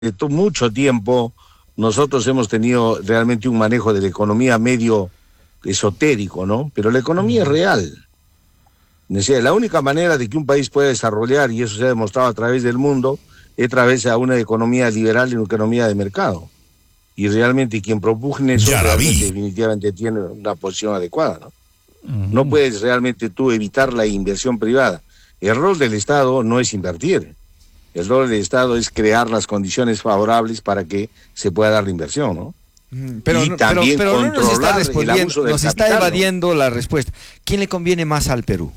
mucho tiempo nosotros hemos tenido realmente un manejo de la economía medio esotérico, ¿no? Pero la economía es real. Decía, la única manera de que un país pueda desarrollar, y eso se ha demostrado a través del mundo, es a través de una economía liberal y una economía de mercado. Y realmente quien propugna eso realmente, definitivamente tiene una posición adecuada, ¿no? No puedes realmente tú evitar la inversión privada. El rol del Estado no es invertir. El rol del Estado es crear las condiciones favorables para que se pueda dar la inversión, ¿no? Pero, y también pero no nos está respondiendo, el abuso del nos capital, está evadiendo, ¿no?, la respuesta. ¿Quién le conviene más al Perú?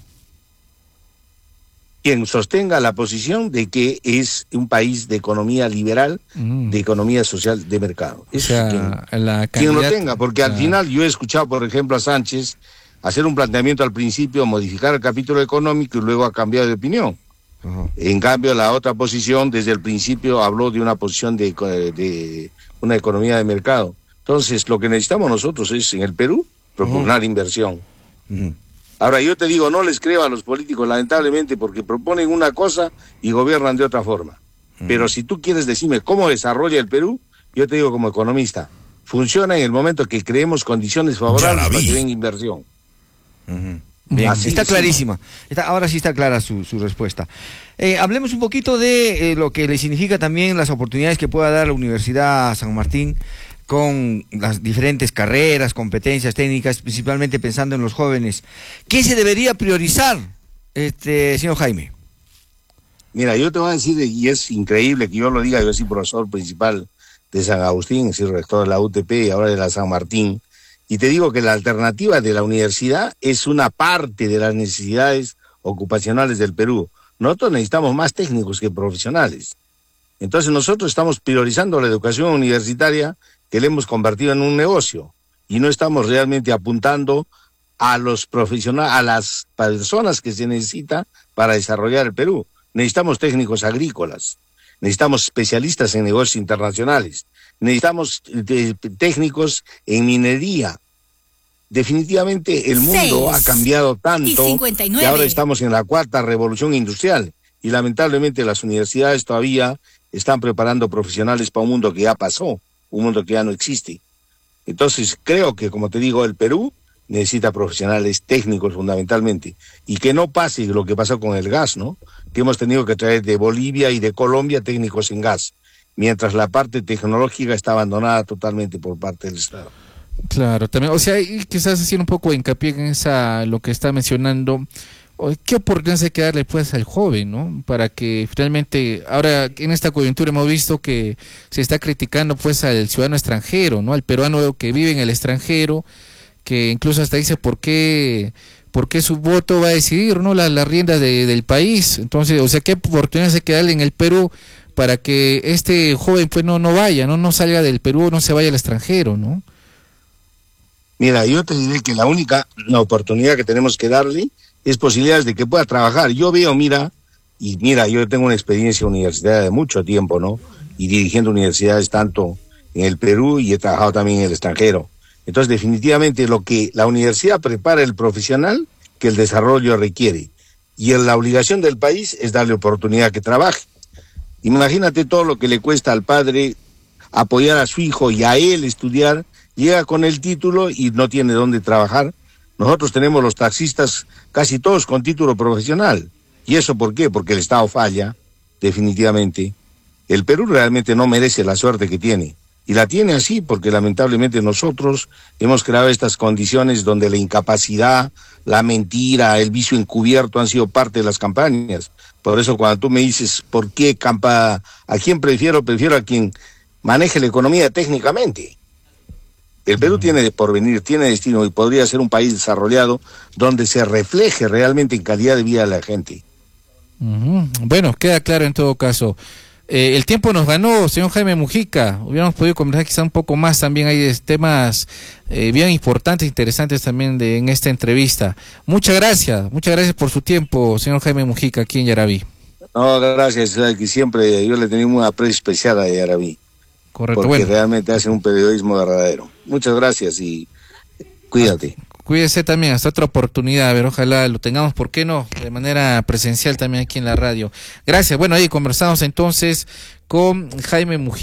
Quien sostenga la posición de que es un país de economía liberal, de economía social de mercado. O sea, quien lo tenga, porque al final yo he escuchado, por ejemplo, a Sánchez hacer un planteamiento al principio, modificar el capítulo económico y luego ha cambiado de opinión. En cambio, la otra posición, desde el principio, habló de una posición de una economía de mercado. Entonces, lo que necesitamos nosotros es, en el Perú, propugnar inversión. Ahora, yo te digo, no les creo a los políticos, lamentablemente, porque proponen una cosa y gobiernan de otra forma. Pero si tú quieres decirme cómo desarrolla el Perú, yo te digo como economista, funciona en el momento que creemos condiciones favorables para que venga inversión. Bien, está clarísima. Ahora sí está clara su respuesta. Hablemos un poquito de lo que le significa también las oportunidades que pueda dar la Universidad San Martín con las diferentes carreras, competencias técnicas, principalmente pensando en los jóvenes. ¿Qué se debería priorizar, señor Jaime? Mira, yo te voy a decir, y es increíble que yo lo diga, yo soy profesor principal de San Agustín, soy rector de la UTP y ahora de la San Martín, y te digo que la alternativa de la universidad es una parte de las necesidades ocupacionales del Perú. Nosotros necesitamos más técnicos que profesionales. Entonces nosotros estamos priorizando la educación universitaria, que le hemos convertido en un negocio, y no estamos realmente apuntando a los profesionales, a las personas que se necesita para desarrollar el Perú. Necesitamos técnicos agrícolas, necesitamos especialistas en negocios internacionales, necesitamos técnicos en minería. Definitivamente el mundo ha cambiado tanto que ahora estamos en la cuarta revolución industrial y lamentablemente las universidades todavía están preparando profesionales para un mundo que ya pasó, un mundo que ya no existe. Entonces creo que, como te digo, el Perú necesita profesionales técnicos fundamentalmente, y que no pase lo que pasó con el gas, ¿no? Que hemos tenido que traer de Bolivia y de Colombia técnicos en gas, mientras la parte tecnológica está abandonada totalmente por parte del Estado. Claro, también, o sea, y quizás haciendo un poco de hincapié en lo que está mencionando, ¿qué oportunidad hay que darle pues al joven, ¿no? Para que finalmente, ahora en esta coyuntura hemos visto que se está criticando pues al ciudadano extranjero, ¿no? Al peruano que vive en el extranjero, que incluso hasta dice por qué su voto va a decidir, ¿no? Las riendas del país. Entonces, o sea, ¿qué oportunidades hay que darle en el Perú para que este joven pues no vaya, no salga del Perú, no se vaya al extranjero, ¿no? Mira, yo te diré que la única oportunidad que tenemos que darle es posibilidades de que pueda trabajar. Yo veo, mira, yo tengo una experiencia universitaria de mucho tiempo, ¿no? Y dirigiendo universidades tanto en el Perú y he trabajado también en el extranjero. Entonces, definitivamente lo que la universidad prepara el profesional que el desarrollo requiere. Y la obligación del país es darle oportunidad que trabaje. Imagínate todo lo que le cuesta al padre apoyar a su hijo y a él estudiar. Llega con el título y no tiene dónde trabajar. Nosotros tenemos los taxistas casi todos con título profesional. ¿Y eso por qué? Porque el Estado falla, definitivamente. El Perú realmente no merece la suerte que tiene. Y la tiene así porque lamentablemente nosotros hemos creado estas condiciones donde la incapacidad, la mentira, el vicio encubierto han sido parte de las campañas. Por eso cuando tú me dices ¿por qué a quién prefiero a quien maneje la economía técnicamente? El Perú tiene porvenir, tiene destino y podría ser un país desarrollado donde se refleje realmente en calidad de vida de la gente. Bueno, queda claro en todo caso. El tiempo nos ganó, señor Jaime Mujica. Hubiéramos podido conversar quizá un poco más también. Hay temas bien importantes, interesantes también en esta entrevista. Muchas gracias por su tiempo, señor Jaime Mujica, aquí en Yaraví. No, gracias, que siempre yo le tenía un aprecio especial a Yaraví. Correcto, porque realmente hacen un periodismo verdadero. Muchas gracias y cuídate. Cuídese también, hasta otra oportunidad, a ver, ojalá lo tengamos, ¿por qué no? De manera presencial también aquí en la radio. Gracias, bueno, ahí conversamos entonces con con Jaime Mujica.